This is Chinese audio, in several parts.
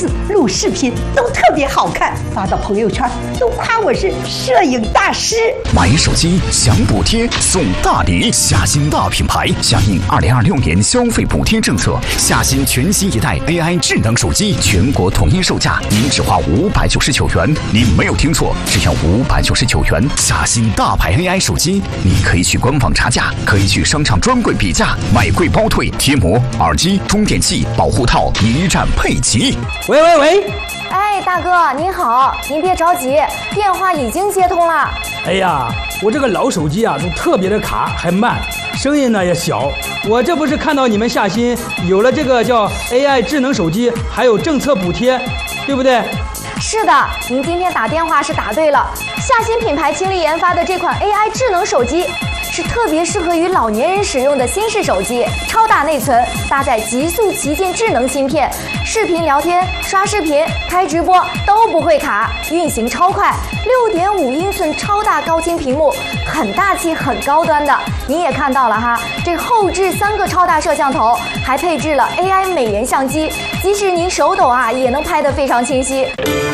字、录视频都特别好看，发到朋友圈都夸我是摄影大师。 买手机享补贴送大礼，夏新大品牌响应2026年消费补贴政策，夏新全新一代 AI 智能手机全国统一售价，您只花599元。您没有听错，只要599元。夏新大牌 AI 手机，你可以去官网查价，可以去商场专柜比价，买贵包退，贴膜、耳机、充电器、保护套一站配齐。 喂， 哎，大哥您好，您别着急，电话已经接通了。 哎呀，我这个老手机啊，都特别的卡，还慢，声音呢也小。我这不是看到你们夏新有了这个叫 AI 智能手机，还有政策补贴，对不对？ 是的，您今天打电话是打对了。夏新品牌倾力研发的这款 AI 智能手机，是特别适合于老年人使用的新式手机，超大内存，搭载极速旗舰智能芯片，视频聊天、刷视频、开直播都不会卡，运行超快。6.5英寸超大高清屏幕，很大气、很高端的。您也看到了哈，这后置3个超大摄像头，还配置了 AI 美颜相机，即使您手抖啊，也能拍得非常清晰。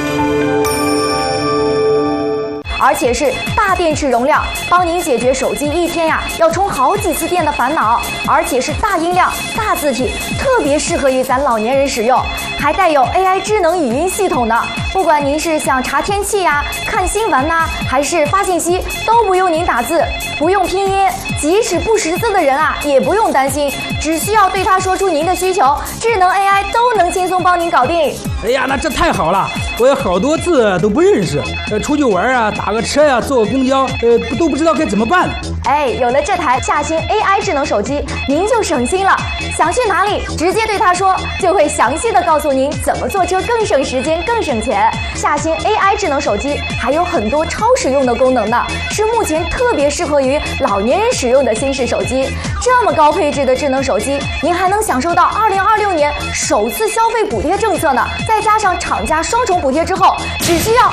而且是大电池容量，帮您解决手机一天呀要充好几次电的烦恼。而且是大音量、大字体，特别适合于咱老年人使用。还带有 AI 智能语音系统呢，不管您是想查天气呀、看新闻呐，还是发信息，都不用您打字，不用拼音，即使不识字的人啊也不用担心，只需要对它说出您的需求，智能 AI 都能轻松帮您搞定。 哎呀，那这太好了，我有好多字都不认识，出去玩啊，打个车呀，坐个公交，都不知道该怎么办。 哎，有了这台夏新 AI 智能手机，您就省心了。想去哪里，直接对它说，就会详细的告诉您怎么坐车更省时间、更省钱。夏新 AI 智能手机还有很多超实用的功能呢，是目前特别适合于老年人使用的新式手机。这么高配置的智能手机，您还能享受到2026年首次消费补贴政策呢，再加上厂家双重补贴之后，只需要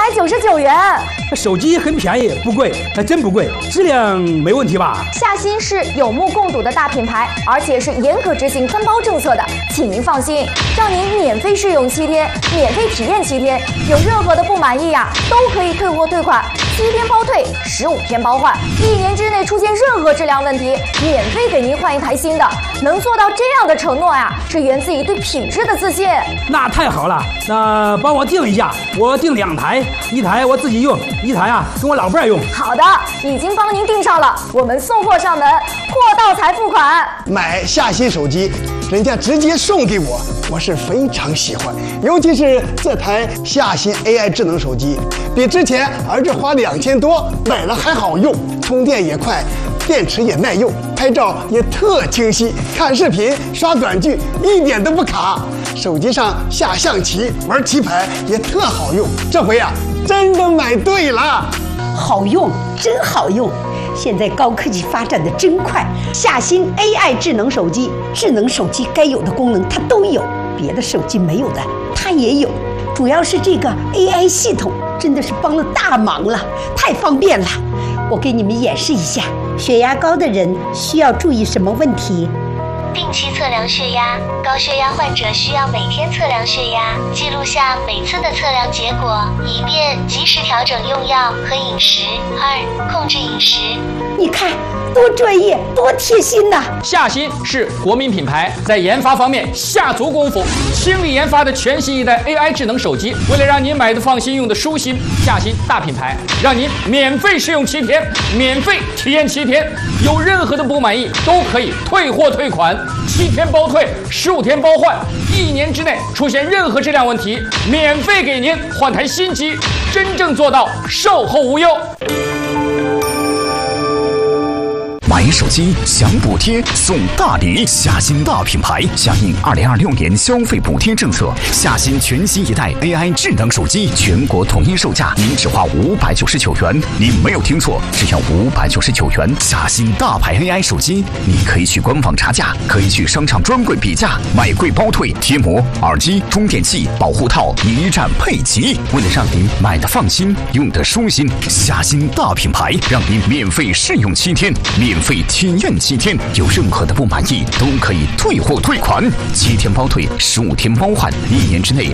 599元。 手机很便宜，不贵，还真不贵，质量没问题吧？ 夏新是有目共睹的大品牌，而且是严格执行3包政策的，请您放心，让您免费试用7天，免费体验7天，有任何的不满意呀，都可以退货退款，7天包退，15天包换，1年之内出现任何质量问题，免费给您换一台新的。能做到这样的承诺呀，是源自于对品质的自信。 那太好了，那帮我订一下，我订2台，1台我自己用，1台啊跟我老伴用。 好的，已经帮您订上了，我们送货上门，货到才付款。 买夏新手机，人家直接送给我，我是非常喜欢。尤其是这台夏新 AI 智能手机，比之前儿子花2000多买了还好用，充电也快，电池也耐用，拍照也特清晰，看视频刷短剧一点都不卡，手机上下象棋玩棋牌也特好用。这回啊真的买对了， 好用，真好用！现在高科技发展的真快，夏新 AI 智能手机，智能手机该有的功能它都有，别的手机没有的它也有。主要是这个 AI 系统真的是帮了大忙了，太方便了。我给你们演示一下，血压高的人需要注意什么问题？ 定期测量血压，高血压患者需要每天测量血压，记录下每次的测量结果，以便及时调整用药和饮食。2、控制饮食。 你看，多专业，多贴心呐！ 夏新是国民品牌，在研发方面下足功夫，倾力研发的全新一代 AI 智能手机，为了让您买的放心，用的舒心，夏新大品牌让您免费试用7天，免费体验7天，有任何的不满意都可以退货退款，7天包退，15天包换，1年之内出现任何质量问题，免费给您换台新机，真正做到售后无忧。 买手机享补贴送大礼，夏新大品牌响应2026年消费补贴政策，夏新全新一代 AI 智能手机全国统一售价，您只花599元。您没有听错，只要599元。夏新大牌 AI 手机，你可以去官网查价，可以去商场专柜比价，买贵包退，贴膜、耳机、充电器、保护套一站配齐。为了让您买的放心，用的舒心，夏新大品牌让您免费试用7天，免费体验7天，有任何的不满意都可以退货退款，7天包退，15天包换，1年之内